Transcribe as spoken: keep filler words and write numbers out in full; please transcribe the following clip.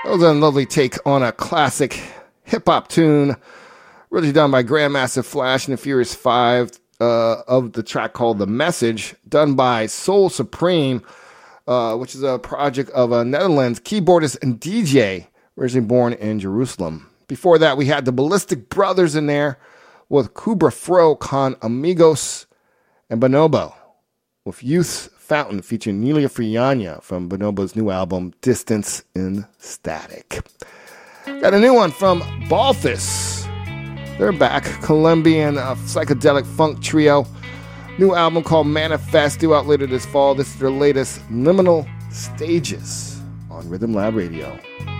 That was a lovely take on a classic hip-hop tune, really done by Grandmaster Flash and the Furious Five, uh, of the track called The Message, done by Soul Supreme, uh, which is a project of a Netherlands keyboardist and D J, originally born in Jerusalem. Before that, we had the Ballistic Brothers in there with Kubra Fro con Amigos, and Bonobo with Youth Fountain featuring Nelia Frianya from Bonobo's new album, Distance in Static. Got a new one from Balthus. They're back. Colombian uh, psychedelic funk trio. New album called Manifest, due out later this fall. This is their latest, Liminal Stages, on Rhythm Lab Radio.